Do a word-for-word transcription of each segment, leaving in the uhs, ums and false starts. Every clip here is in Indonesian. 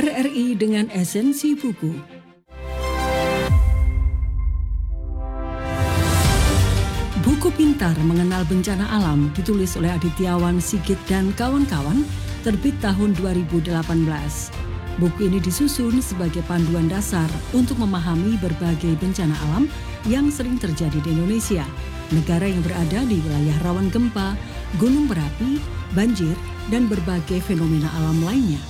R R I dengan esensi buku. Buku Pintar Mengenal Bencana Alam ditulis oleh Adityawan Sigit dan kawan-kawan, terbit tahun dua ribu delapan belas. Buku ini disusun sebagai panduan dasar untuk memahami berbagai bencana alam yang sering terjadi di Indonesia, negara yang berada di wilayah rawan gempa, gunung berapi, banjir, dan berbagai fenomena alam lainnya.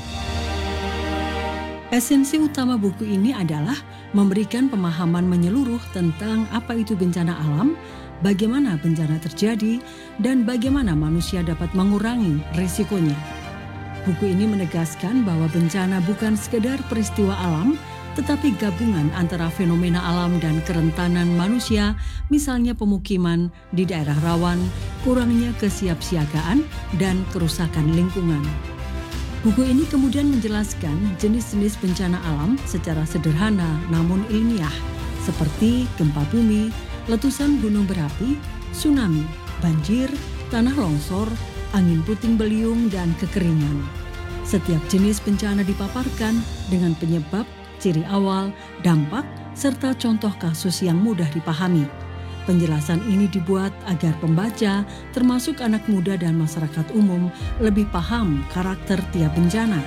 Esensi utama buku ini adalah memberikan pemahaman menyeluruh tentang apa itu bencana alam, bagaimana bencana terjadi, dan bagaimana manusia dapat mengurangi risikonya. Buku ini menegaskan bahwa bencana bukan sekedar peristiwa alam, tetapi gabungan antara fenomena alam dan kerentanan manusia, misalnya pemukiman di daerah rawan, kurangnya kesiapsiagaan, dan kerusakan lingkungan. Buku ini kemudian menjelaskan jenis-jenis bencana alam secara sederhana namun ilmiah, seperti gempa bumi, letusan gunung berapi, tsunami, banjir, tanah longsor, angin puting beliung, dan kekeringan. Setiap jenis bencana dipaparkan dengan penyebab, ciri awal, dampak, serta contoh kasus yang mudah dipahami. Penjelasan ini dibuat agar pembaca, termasuk anak muda dan masyarakat umum, lebih paham karakter tiap bencana.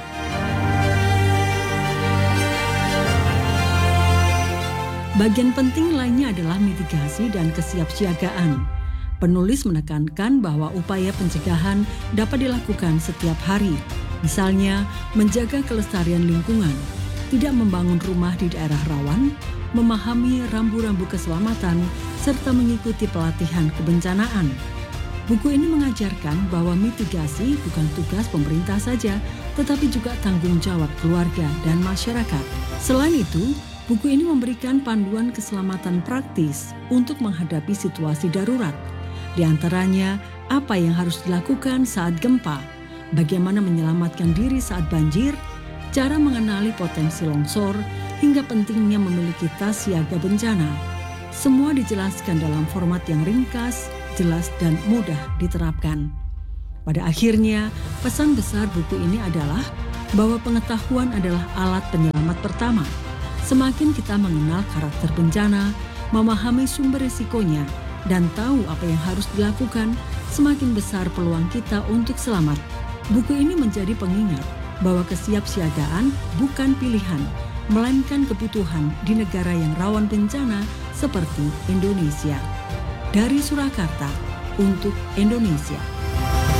Bagian penting lainnya adalah mitigasi dan kesiapsiagaan. Penulis menekankan bahwa upaya pencegahan dapat dilakukan setiap hari. Misalnya, menjaga kelestarian lingkungan, tidak membangun rumah di daerah rawan, memahami rambu-rambu keselamatan, serta mengikuti pelatihan kebencanaan. Buku ini mengajarkan bahwa mitigasi bukan tugas pemerintah saja, tetapi juga tanggung jawab keluarga dan masyarakat. Selain itu, buku ini memberikan panduan keselamatan praktis untuk menghadapi situasi darurat. Di antaranya, apa yang harus dilakukan saat gempa, bagaimana menyelamatkan diri saat banjir, cara mengenali potensi longsor, hingga pentingnya memiliki tas siaga bencana. Semua dijelaskan dalam format yang ringkas, jelas, dan mudah diterapkan. Pada akhirnya, pesan besar buku ini adalah bahwa pengetahuan adalah alat penyelamat pertama. Semakin kita mengenal karakter bencana, memahami sumber risikonya, dan tahu apa yang harus dilakukan, semakin besar peluang kita untuk selamat. Buku ini menjadi pengingat bahwa kesiapsiagaan bukan pilihan, melainkan kebutuhan di negara yang rawan bencana seperti Indonesia. Dari Surakarta, untuk Indonesia.